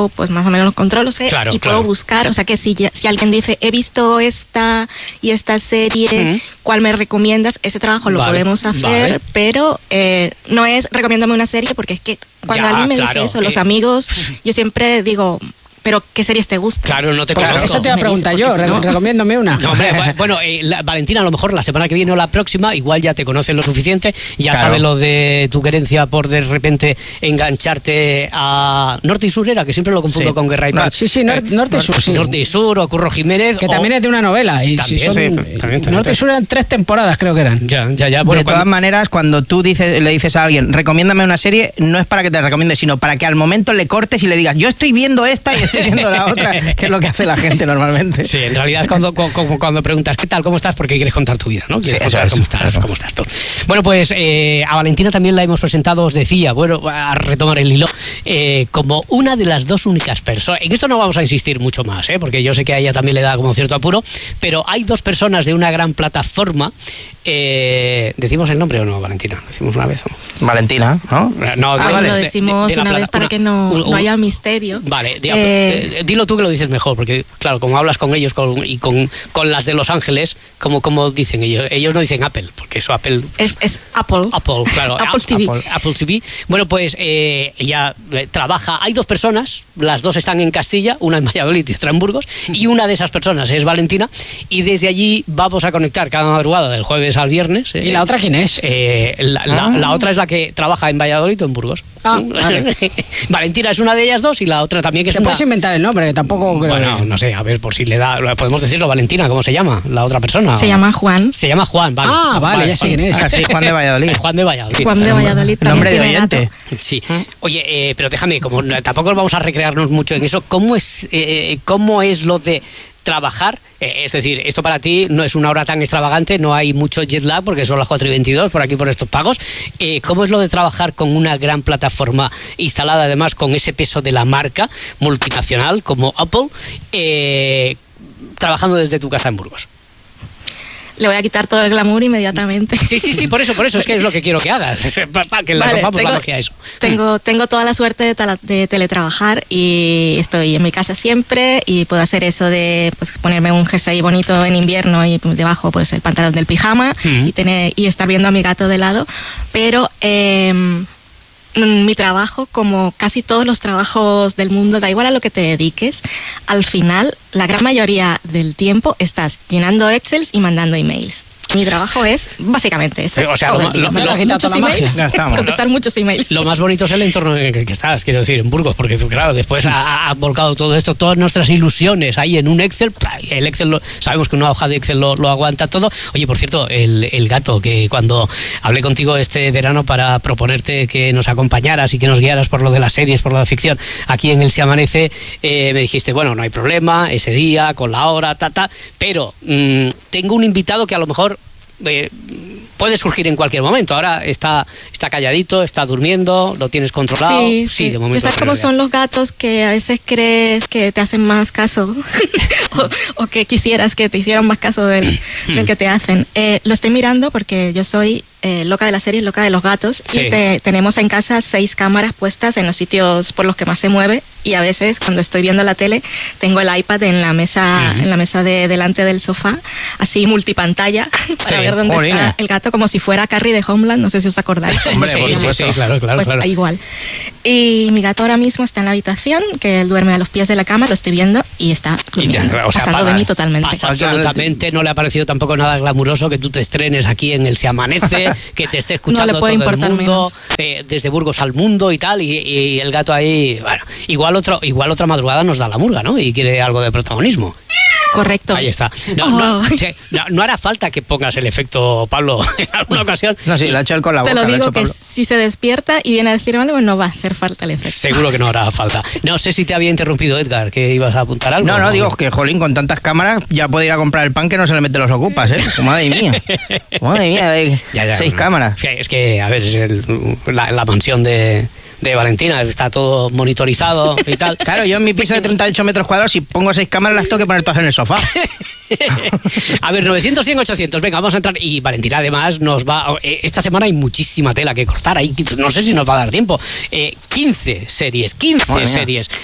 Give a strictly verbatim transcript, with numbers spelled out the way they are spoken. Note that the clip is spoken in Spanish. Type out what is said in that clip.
yo pues más o menos los controlo, sé, claro, y claro. puedo buscar, o sea que si, si alguien dice, he visto esta y esta serie, uh-huh. ¿cuál me recomiendas? Ese trabajo lo vale, podemos hacer, vale. pero eh, no es recomiéndame una serie, porque es que cuando ya, alguien me claro, dice eso, eh. los amigos, yo siempre digo... pero ¿qué series te gustan? Claro, no te claro, conozco. Eso te iba a preguntar yo, si no... recomiéndame una. No, hombre, bueno, eh, la, Valentina, a lo mejor la semana que viene o la próxima, igual ya te conocen lo suficiente, ya claro. sabes lo de tu querencia por de repente engancharte a Norte y Sur, era, que siempre lo confundo sí. con Guerra y Paz. Sí, sí, nor- Norte y Sur, sí. Norte y Sur, o Curro Jiménez. Que o... también es de una novela. Y también, si son, sí, también, también, Norte y Sur eran tres temporadas, creo que eran. Ya, ya, ya. Bueno, de cuando... todas maneras, cuando tú dices, le dices a alguien, recomiéndame una serie, no es para que te la recomiende, sino para que al momento le cortes y le digas, yo estoy viendo esta y estoy viendo la otra. Que es lo que hace la gente normalmente. Sí, en realidad es cuando, cuando, cuando preguntas ¿qué tal? ¿Cómo estás? Porque quieres contar tu vida, ¿no? Quieres sí, contar es, cómo estás, claro. cómo estás tú. Bueno, pues eh, a Valentina también la hemos presentado, os decía, bueno, a retomar el hilo, eh, como una de las dos únicas personas. En esto no vamos a insistir mucho más, ¿eh? Porque yo sé que a ella también le da como cierto apuro, pero hay dos personas de una gran plataforma. Eh, ¿Decimos el nombre o no, Valentina? ¿Decimos una vez o no? Valentina, ¿no? No, ah, vale, lo decimos de, de una vez para una, que no, un, un, no haya misterio. Vale, di, eh, dilo tú que lo dices mejor, porque claro, como hablas con ellos con, y con, con las de Los Ángeles, como, como dicen ellos, ellos no dicen Apple, porque eso Apple... Es, es Apple. Apple, claro. Apple T V. Apple, Apple T V. Bueno, pues eh, ella eh, trabaja, hay dos personas, las dos están en Castilla, una en Valladolid y otra en Burgos, y una de esas personas es Valentina, y desde allí vamos a conectar cada madrugada del jueves al viernes. Eh, ¿Y la otra quién es? Eh, la, ah. la, la otra es la que trabaja en Valladolid o en Burgos. Ah, vale. Valentina es una de ellas dos y la otra también que es Te una... puedes inventar el nombre, que tampoco... Creo Bueno, que... no sé, a ver, por si le da... Podemos decirlo, Valentina, ¿cómo se llama? La otra persona. Se llama Juan. Se llama Juan, vale. Ah, vale, vale ya sé quién es. Ah, sí, Juan de Valladolid. Juan de Valladolid. Juan de Valladolid también nombre de tiene oyente. gato. Sí. Oye, eh, pero déjame, como tampoco vamos a recrearnos mucho en eso, ¿cómo es, eh, cómo es lo de trabajar? Eh, es decir, esto para ti no es una hora tan extravagante, no hay mucho jet lag porque son las cuatro y veintidós por aquí por estos pagos. Eh, ¿Cómo es lo de trabajar con una gran plataforma instalada además con ese peso de la marca multinacional como Apple, eh, trabajando desde tu casa en Burgos? Le voy a quitar todo el glamour inmediatamente. Sí, sí, sí, por eso, por eso, es que es lo que quiero que hagas, para que le rompamos la magia a eso. Tengo, tengo toda la suerte de, tala, de teletrabajar y estoy en mi casa siempre y puedo hacer eso de pues, ponerme un jersey bonito en invierno y debajo pues el pantalón del pijama uh-huh. y, tener, y estar viendo a mi gato de lado, pero... Eh, mi trabajo, como casi todos los trabajos del mundo, da igual a lo que te dediques, al final, la gran mayoría del tiempo estás llenando Excels y mandando emails. Mi trabajo es básicamente eso. O sea, lo, lo, lo, muchos emails, contestar muchos emails. Lo más bonito es el entorno en el que estás, quiero decir, en Burgos, porque tú, claro, después ha, ha volcado todo esto, todas nuestras ilusiones ahí en un Excel. El Excel, lo, sabemos que una hoja de Excel lo, lo aguanta todo. Oye, por cierto, el, el gato, que cuando hablé contigo este verano para proponerte que nos acompañaras y que nos guiaras por lo de las series, por lo de la ficción, aquí en El Se Amanece, eh, me dijiste, bueno, no hay problema, ese día, con la hora, ta, ta, pero mmm, tengo un invitado que a lo mejor Eh, puede surgir en cualquier momento. Ahora está, está calladito, está durmiendo, lo tienes controlado. Sí, sí, sí. de momento. ¿Sabes cómo son los gatos que a veces crees que te hacen más caso o, o que quisieras que te hicieran más caso del, del que te hacen? Eh, lo estoy mirando porque yo soy eh, loca de las series, loca de los gatos sí. y te, tenemos en casa seis cámaras puestas en los sitios por los que más se mueve y a veces cuando estoy viendo la tele tengo el iPad en la mesa, uh-huh. en la mesa de delante del sofá, así multipantalla para sí. ver dónde Morena. Está el gato, como si fuera Carrie de Homeland, no sé si os acordáis. Hombre, sí, por sí, sí, claro, claro, pues claro. igual. Y mi gato ahora mismo está en la habitación, que él duerme a los pies de la cama, lo estoy viendo y está durmiendo, y te, o sea, pasando pasa, de mí totalmente. Pasa absolutamente, no le ha parecido tampoco nada glamuroso que tú te estrenes aquí en El Se Amanece, que te esté escuchando no le puede todo el mundo, menos. Eh, desde Burgos al mundo y tal, y, y el gato ahí, bueno, igual otro, igual otra madrugada nos da la murga, ¿no? Y quiere algo de protagonismo. Correcto. Ahí está. No, oh. no, no, no hará falta que pongas el efecto, Pablo, en alguna ocasión. No, sí, lo ha hecho él con la boca. Te lo digo lo que Pablo. Si se despierta y viene a decirme algo, no va a hacer falta el efecto. Seguro que no hará falta. No sé si te había interrumpido, Edgar, que ibas a apuntar algo. No, no, digo que, jolín, con tantas cámaras ya puede ir a comprar el pan que no se le mete los ocupas, ¿eh? Madre mía. Madre mía, eh. ya, ya, seis no, cámaras. Es que, a ver, es el, la, la mansión de... de Valentina, está todo monitorizado y tal. Claro, yo en mi piso de treinta y ocho metros cuadrados, si pongo seis cámaras las tengo que poner todas en el sofá. A ver, novecientos, cien, ochocientos, venga, vamos a entrar. Y Valentina además nos va... Esta semana hay muchísima tela que cortar, ahí no sé si nos va a dar tiempo. Eh, quince series, quince series.